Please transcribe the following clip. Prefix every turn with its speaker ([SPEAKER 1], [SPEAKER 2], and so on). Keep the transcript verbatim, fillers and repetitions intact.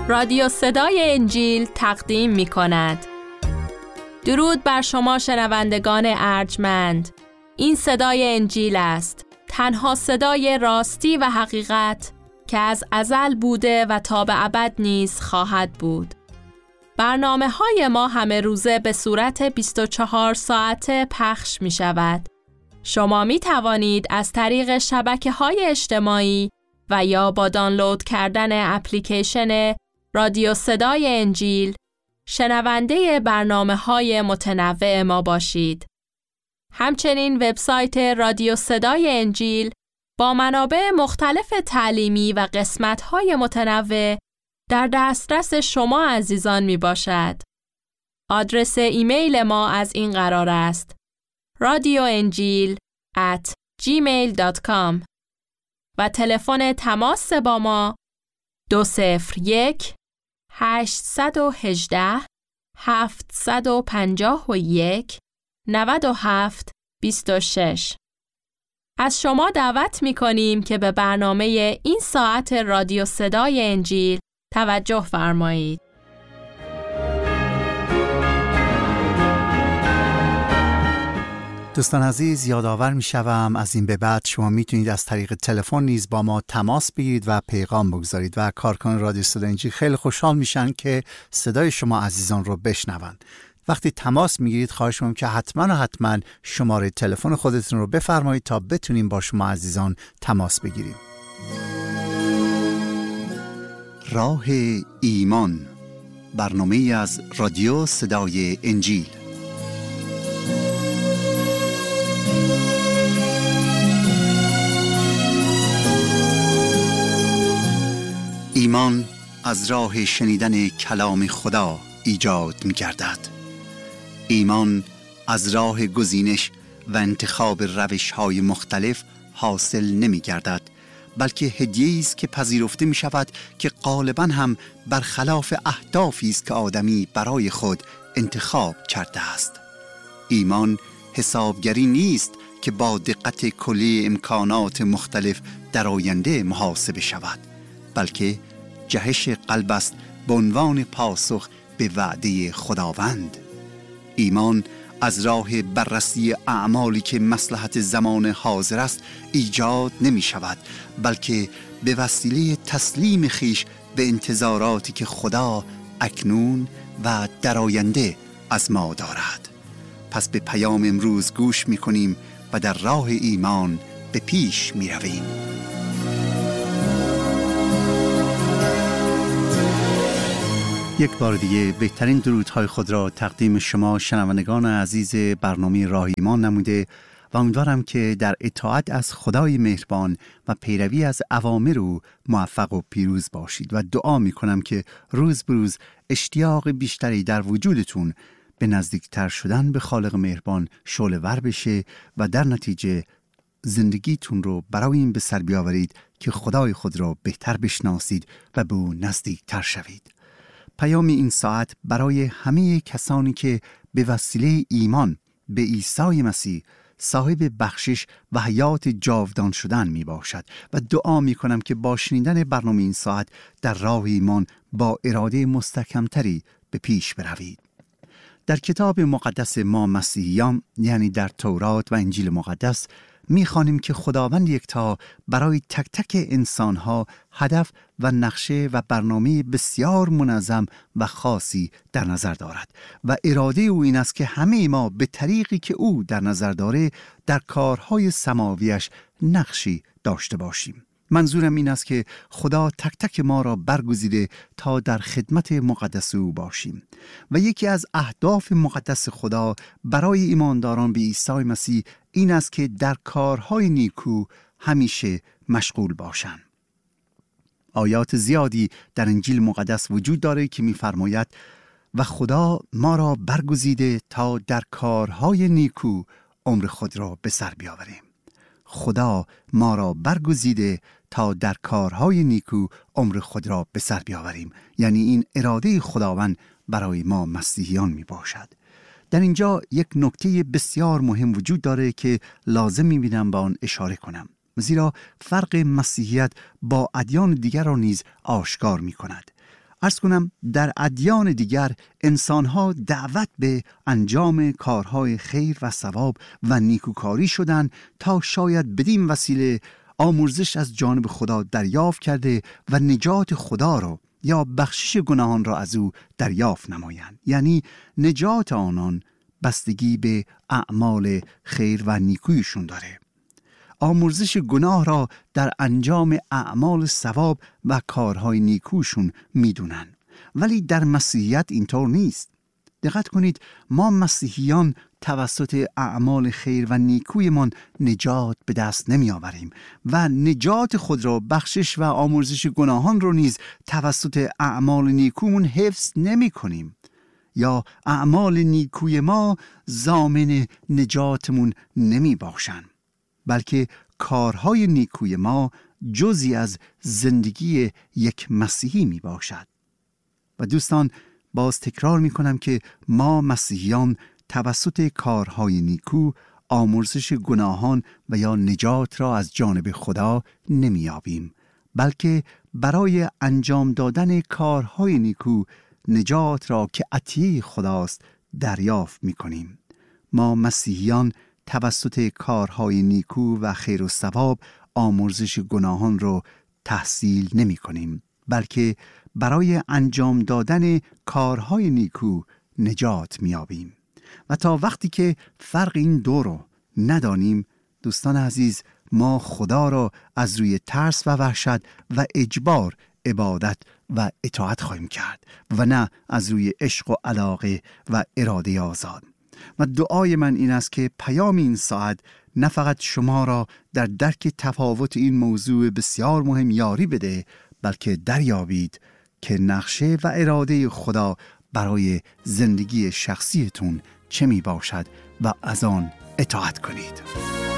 [SPEAKER 1] رادیو صدای انجیل تقدیم می کند. درود بر شما شنوندگان ارجمند. این صدای انجیل است، تنها صدای راستی و حقیقت که از ازل بوده و تا به ابد نیز خواهد بود. برنامه های ما همه روزه به صورت بیست و چهار ساعته پخش می شود. شما می توانید از طریق شبکه های اجتماعی و یا با دانلود کردن اپلیکیشن رادیو صدای انجیل شنونده برنامه های متنوع ما باشید. همچنین وبسایت رادیو صدای انجیل با منابع مختلف تعلیمی و قسمت های متنوع در دسترس شما عزیزان می باشد. آدرس ایمیل ما از این قرار است: رادیو انجیل ات جیمیل دات کام و تلفن تماس با ما دو صفر یک هشت یک هشت هفت پنج یک نه هفت دو شش. از شما دعوت می کنیم که به برنامه این ساعت رادیو صدای انجیل توجه فرمایید.
[SPEAKER 2] دوستان عزیز، یادآور می شوم از این به بعد شما میتونید از طریق تلفن نیز با ما تماس بگیرید و پیغام بگذارید و کارکنان رادیو صدای انجیل خیلی خوشحال میشن که صدای شما عزیزان رو بشنوند. وقتی تماس میگیرید خواهش می‌کنم که حتما و حتما شماره تلفن خودتون رو بفرمایید تا بتونیم با شما عزیزان تماس بگیریم. راه ایمان، برنامه از رادیو صدای انجیل. ایمان از راه شنیدن کلام خدا ایجاد می‌گردد. ایمان از راه گزینش و انتخاب روش‌های مختلف حاصل نمی‌گردد، بلکه هدیه‌ای است که پذیرفته می‌شود که غالباً هم برخلاف اهدافی است که آدمی برای خود انتخاب کرده است. ایمان حسابگری نیست که با دقت کلی امکانات مختلف در آینده محاسبه شود، بلکه جهش قلب است به عنوان پاسخ به وعده خداوند. ایمان از راه بررسی اعمالی که مصلحت زمان حاضر است ایجاد نمی شود، بلکه به وسیله تسلیم خیش به انتظاراتی که خدا اکنون و در آینده از ما دارد. پس به پیام امروز گوش می کنیم و در راه ایمان به پیش می رویم. یک بار دیگه بهترین درودهای خود را تقدیم شما شنوندگان عزیز برنامه راه ایمان نموده و امیدوارم که در اطاعت از خدای مهربان و پیروی از اوامر او موفق و پیروز باشید و دعا می کنم که روز به روز اشتیاق بیشتری در وجودتون به نزدیکتر شدن به خالق مهربان شعله ور بشه و در نتیجه زندگیتون رو برای این به سر بیاورید که خدای خود را بهتر بشناسید و به او نزدیکتر شوید. پیام این ساعت برای همه کسانی که به وسیله ایمان به عیسی مسیح صاحب بخشش و حیات جاودان شدن می باشد و دعا می کنم که با شنیدن برنامه این ساعت در راه ایمان با اراده مستحکمتری به پیش بروید. در کتاب مقدس ما مسیحیان، یعنی در تورات و انجیل مقدس، می خوانیم که خداوند یکتا برای تک تک انسانها هدف و نقشه و برنامه بسیار منظم و خاصی در نظر دارد و اراده او این است که همه ما به طریقی که او در نظر داره در کارهای سماویش نقشی داشته باشیم. منظورم این است که خدا تک تک ما را برگزیده تا در خدمت مقدس او باشیم و یکی از اهداف مقدس خدا برای ایمانداران به عیسی مسیح این است که در کارهای نیکو همیشه مشغول باشند. آیات زیادی در انجیل مقدس وجود داره که می‌فرماید و خدا ما را برگزیده تا در کارهای نیکو عمر خود را به سر بیاوریم. خدا ما را برگزیده تا در کارهای نیکو عمر خود را به سر بیاوریم، یعنی این اراده خداوند برای ما مسیحیان می باشد. در اینجا یک نکته بسیار مهم وجود داره که لازم می بینم با آن اشاره کنم، زیرا فرق مسیحیت با ادیان دیگر را نیز آشکار می کند. عرض کنم در ادیان دیگر انسانها دعوت به انجام کارهای خیر و ثواب و نیکوکاری شدند تا شاید بدین وسیله آمرزش از جانب خدا دریافت کرده و نجات خدا را یا بخشش گناهان را از او دریافت نمایند. یعنی نجات آنان بستگی به اعمال خیر و نیکویشون داره. آمرزش گناه را در انجام اعمال ثواب و کارهای نیکوشون میدونن. ولی در مسیحیت اینطور نیست. دقت کنید، ما مسیحیان توسط اعمال خیر و نیکویمان نجات به دست نمی آوریم و نجات خود را، بخشش و آمرزش گناهان رو نیز توسط اعمال نیکومون حفظ نمی کنیم، یا اعمال نیکوی ما ضامن نجاتمون نمی باشن، بلکه کارهای نیکوی ما جزئی از زندگی یک مسیحی می باشد. و دوستان، باز تکرار می کنم که ما مسیحیان توسط کارهای نیکو آمرزش گناهان و یا نجات را از جانب خدا نمی یابیم، بلکه برای انجام دادن کارهای نیکو نجات را که عطیه خداست دریافت می کنیم. ما مسیحیان توسط کارهای نیکو و خیر و ثواب آمرزش گناهان را تحصیل نمی کنیم، بلکه برای انجام دادن کارهای نیکو نجات می یابیم. و تا وقتی که فرق این دو رو ندانیم، دوستان عزیز، ما خدا را از روی ترس و وحشت و اجبار عبادت و اطاعت خواهیم کرد و نه از روی عشق و علاقه و اراده آزاد. و دعای من این است که پیام این ساعت نه فقط شما را در درک تفاوت این موضوع بسیار مهم یاری بده، بلکه دریابید که نقشه و اراده خدا برای زندگی شخصیتون چه می باشد و از آن اطاعت کنید.